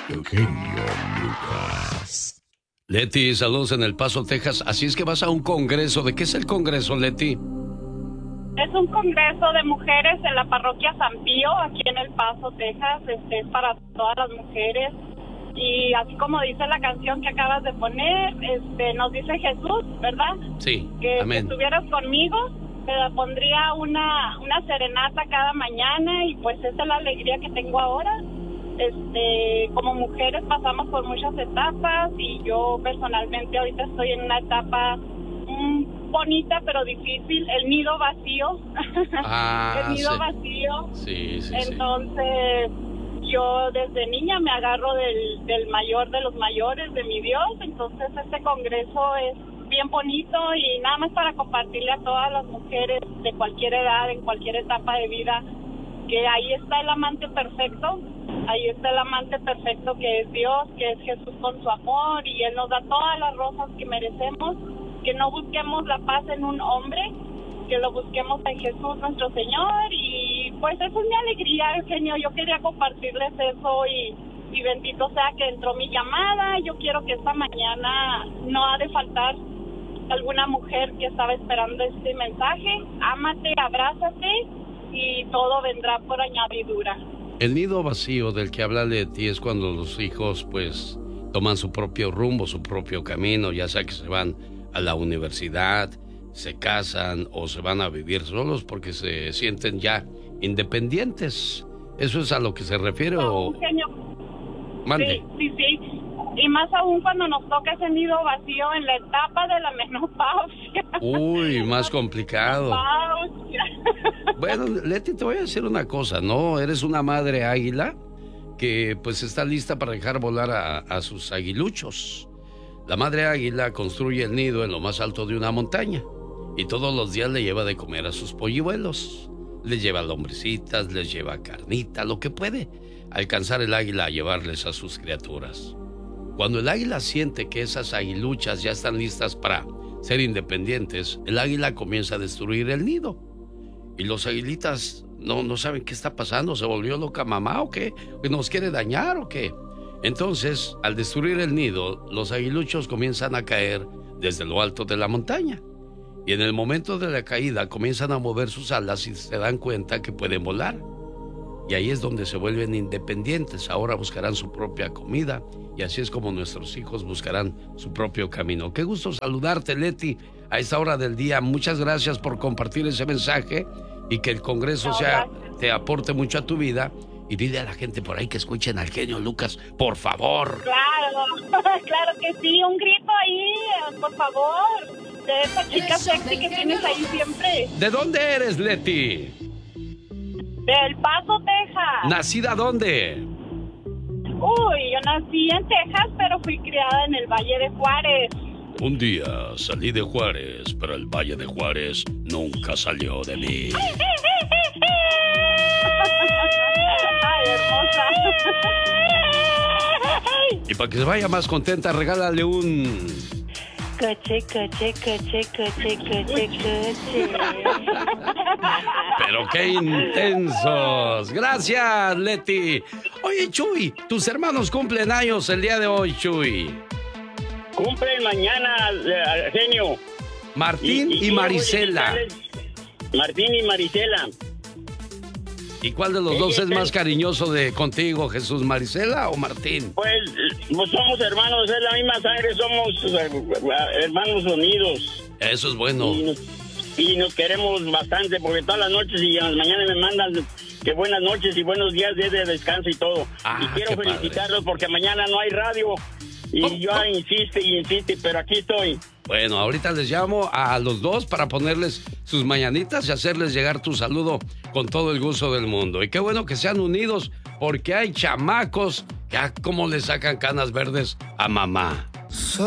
El genio Lucas. Leti, saludos en El Paso, Texas. Así es que vas a un congreso. ¿De qué es el congreso, Leti? Es un congreso de mujeres en la parroquia San Pío, aquí en El Paso, Texas. Es para todas las mujeres. Y así como dice la canción que acabas de poner, nos dice Jesús, ¿verdad? Sí, que amén. Si estuvieras conmigo, te pondría una serenata cada mañana y pues esa es la alegría que tengo ahora. Como mujeres pasamos por muchas etapas y yo personalmente ahorita estoy en una etapa bonita pero difícil, el nido vacío. El nido vacío. Sí. Entonces yo desde niña me agarro del mayor de los mayores, de mi Dios. Entonces este congreso es bien bonito y nada más para compartirle a todas las mujeres de cualquier edad, en cualquier etapa de vida, que ahí está el amante perfecto. Ahí está el amante perfecto que es Dios, que es Jesús con su amor, y Él nos da todas las rosas que merecemos. Que no busquemos la paz en un hombre, que lo busquemos en Jesús nuestro Señor. Y pues esa es mi alegría, Eugenio. Yo quería compartirles eso y bendito sea que entró mi llamada. Yo quiero que esta mañana no ha de faltar alguna mujer que estaba esperando este mensaje. Ámate, abrázate y todo vendrá por añadidura. El nido vacío del que habla Leti es cuando los hijos pues toman su propio rumbo, su propio camino, ya sea que se van a la universidad, se casan o se van a vivir solos porque se sienten ya independientes. ¿Eso es a lo que se refiere o...? Genio. Mande. Sí. Y más aún cuando nos toca ese nido vacío en la etapa de la menopausia. Uy, más complicado. Bueno, Leti, te voy a decir una cosa, ¿no? Eres una madre águila que pues está lista para dejar volar a sus aguiluchos. La madre águila construye el nido en lo más alto de una montaña y todos los días le lleva de comer a sus polluelos. Les lleva lombricitas, les lleva carnita, lo que puede alcanzar el águila a llevarles a sus criaturas. Cuando el águila siente que esas aguiluchas ya están listas para ser independientes, el águila comienza a destruir el nido. Y los aguilitas no saben qué está pasando. ¿Se volvió loca mamá o qué? ¿Nos quiere dañar o qué? Entonces, al destruir el nido, los aguiluchos comienzan a caer desde lo alto de la montaña. Y en el momento de la caída comienzan a mover sus alas y se dan cuenta que pueden volar. Y ahí es donde se vuelven independientes. Ahora buscarán su propia comida y así es como nuestros hijos buscarán su propio camino. Qué gusto saludarte, Leti, a esta hora del día. Muchas gracias por compartir ese mensaje y que el Congreso te aporte mucho a tu vida. Y dile a la gente por ahí que escuchen al genio Lucas, por favor. Claro que sí. Un grito ahí, por favor, de esa chica sexy que tienes ahí siempre. ¿De dónde eres, Leti? Del Paso, Texas. ¿Nacida dónde? Uy, yo nací en Texas, pero fui criada en el Valle de Juárez. Un día salí de Juárez, pero el Valle de Juárez nunca salió de mí. Ay, hermosa. Y para que se vaya más contenta, regálale un... Coche. Pero qué intensos. Gracias, Leti. Oye, Chuy, tus hermanos cumplen años el día de hoy, Chuy. Cumplen mañana, genio. Martín y Marisela. Martín y Marisela. ¿Y cuál de los dos es más cariñoso contigo, Jesús, Marisela o Martín? Pues somos hermanos, es la misma sangre, somos hermanos unidos. Eso es bueno. Y nos queremos bastante, porque todas las noches y en las mañanas me mandan que buenas noches y buenos días, días de descanso y todo. Y quiero felicitarlos porque mañana no hay radio. Y yo insiste, pero aquí estoy. Bueno, ahorita les llamo a los dos para ponerles sus mañanitas y hacerles llegar tu saludo con todo el gusto del mundo. Y qué bueno que sean unidos, porque hay chamacos que como le sacan canas verdes a mamá.